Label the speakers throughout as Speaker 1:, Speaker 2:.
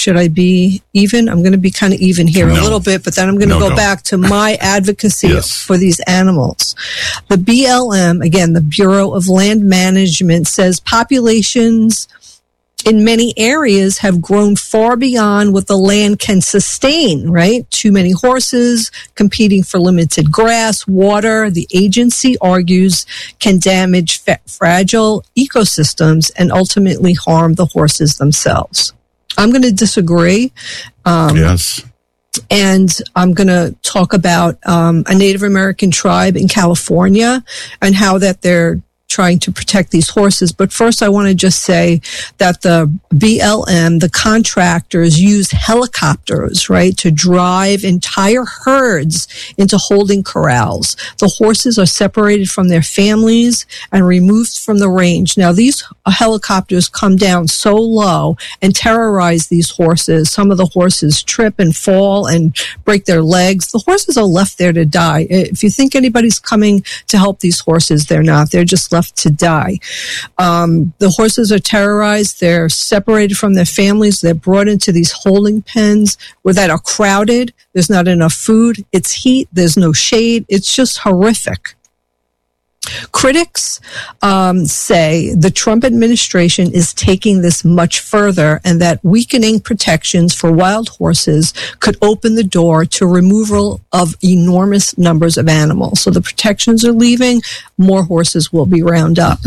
Speaker 1: should I be even? I'm going to be kind of even here a little bit, but then I'm going to go back to my advocacy for these animals. The BLM, again, the Bureau of Land Management, says populations in many areas have grown far beyond what the land can sustain, right? Too many horses competing for limited grass, water, the agency argues, can damage fragile ecosystems and ultimately harm the horses themselves. I'm going to disagree.
Speaker 2: Yes.
Speaker 1: And I'm going to talk about a Native American tribe in California and how that they're trying to protect these horses. But first, I want to just say that the BLM, the contractors, use helicopters, right, to drive entire herds into holding corrals. The horses are separated from their families and removed from the range. Now, these helicopters come down so low and terrorize these horses. Some of the horses trip and fall and break their legs. The horses are left there to die. If you think anybody's coming to help these horses, they're not. They're just left to die. The horses are terrorized. They're separated from their families. They're brought into these holding pens that are crowded. There's not enough food. It's heat. There's no shade. It's just horrific. Critics say the Trump administration is taking this much further and that weakening protections for wild horses could open the door to removal of enormous numbers of animals. So the protections are leaving, more horses will be round up.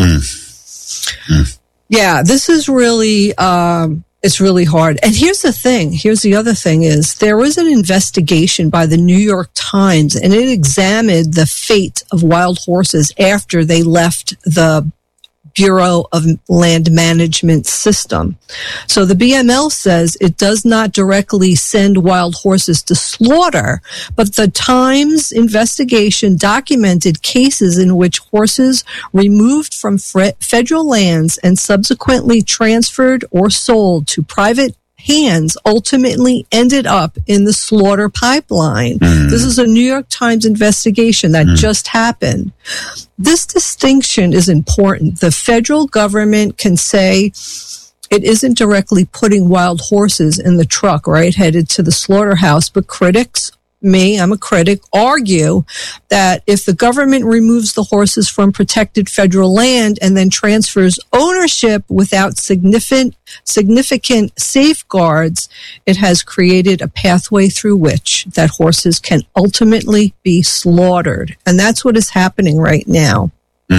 Speaker 1: Yeah, this is really... it's really hard. And here's the thing. Here's the other thing is there was an investigation by the New York Times and it examined the fate of wild horses after they left the Bureau of Land Management system. So the BML says it does not directly send wild horses to slaughter, but the Times investigation documented cases in which horses removed from federal lands and subsequently transferred or sold to private hands ultimately ended up in the slaughter pipeline. This is a New York Times investigation that just happened. This distinction is important. The federal government can say it isn't directly putting wild horses in the truck, right, headed to the slaughterhouse, but critics, I'm a critic, argue that if the government removes the horses from protected federal land and then transfers ownership without significant safeguards, it has created a pathway through which that horses can ultimately be slaughtered. And that's what is happening right now.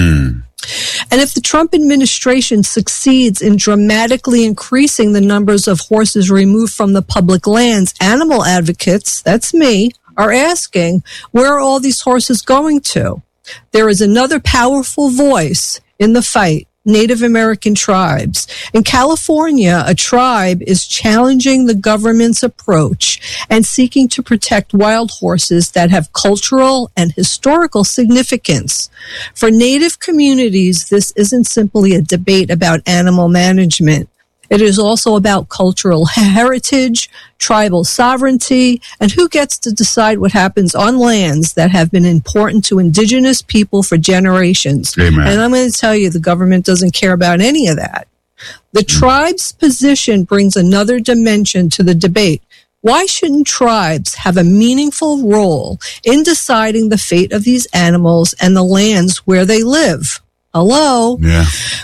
Speaker 1: And if the Trump administration succeeds in dramatically increasing the numbers of horses removed from the public lands, animal advocates, that's me, are asking, where are all these horses going to? There is another powerful voice in the fight, Native American tribes. In California, a tribe is challenging the government's approach and seeking to protect wild horses that have cultural and historical significance. For Native communities, this isn't simply a debate about animal management. It is also about cultural heritage, tribal sovereignty, and who gets to decide what happens on lands that have been important to indigenous people for generations.
Speaker 2: Amen.
Speaker 1: And I'm going to tell you, the government doesn't care about any of that. The tribe's position brings another dimension to the debate. Why shouldn't tribes have a meaningful role in deciding the fate of these animals and the lands where they live? Hello?
Speaker 2: Yeah.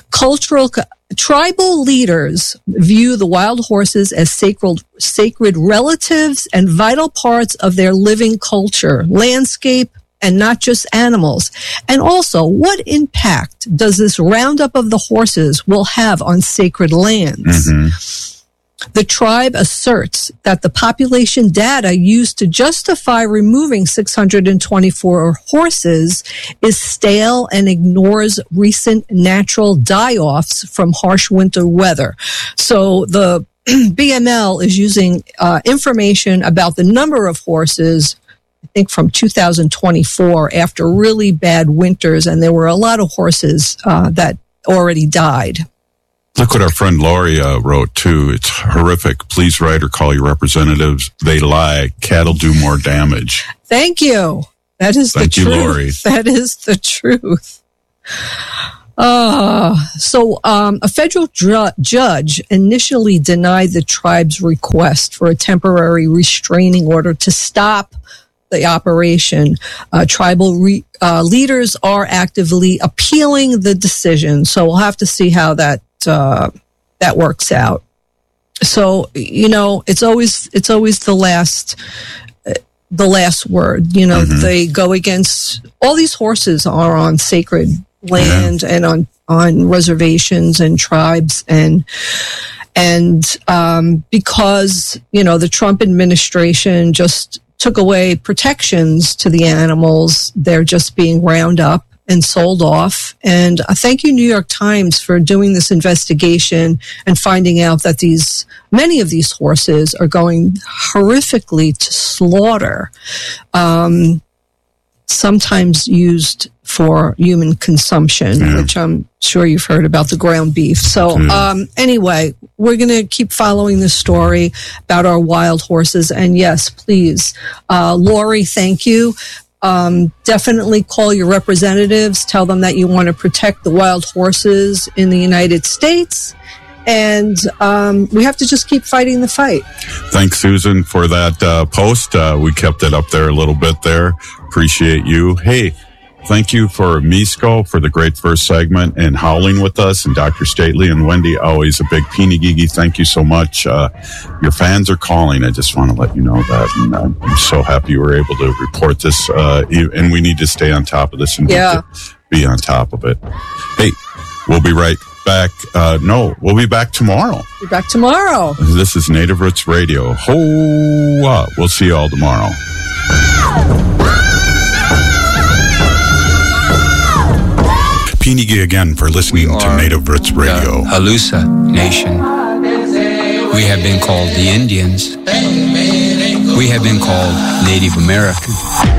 Speaker 1: Tribal leaders view the wild horses as sacred relatives and vital parts of their living culture, landscape, and not just animals. And also, what impact does this roundup of the horses will have on sacred lands? The tribe asserts that the population data used to justify removing 624 horses is stale and ignores recent natural die-offs from harsh winter weather. So the BML is using information about the number of horses, I think from 2024, after really bad winters, and there were a lot of horses that already died.
Speaker 2: Look what our friend Lori wrote, too. It's horrific. Please write or call your representatives. They lie. Cattle do more damage.
Speaker 1: Thank you. That is the truth.
Speaker 2: Thank you, Lori.
Speaker 1: That is the truth. So a federal judge initially denied the tribe's request for a temporary restraining order to stop the operation. Tribal leaders are actively appealing the decision. So we'll have to see how that works out. So, it's always the last word. They go against, all these horses are on sacred land and on reservations and tribes, and because the Trump administration just took away protections to the animals, they're just being round up and sold off. And thank you, New York Times, for doing this investigation and finding out that many of these horses are going horrifically to slaughter, sometimes used for human consumption, which I'm sure you've heard about, the ground beef. So anyway, we're going to keep following this story about our wild horses. And yes, please, Lori, thank you. Definitely call your representatives, tell them that you want to protect the wild horses in the United States. And we have to just keep fighting the fight.
Speaker 2: Thanks, Susan, for that post. We kept it up there a little bit there. Appreciate you. Hey, thank you for Misko for the great first segment and howling with us, and Dr. Stately and Wendy, always a big peeny gigi. Thank you so much. Your fans are calling. I just want to let you know that. And I'm so happy you were able to report this. And we need to stay on top of this and be on top of it. Hey, we'll be right back. We'll be back tomorrow.
Speaker 1: Be back tomorrow.
Speaker 2: This is Native Roots Radio. Ho-wa. We'll see you all tomorrow. Pinigi again for listening to Native Roots Radio.
Speaker 3: The Halusa Nation. We have been called the Indians. We have been called Native American.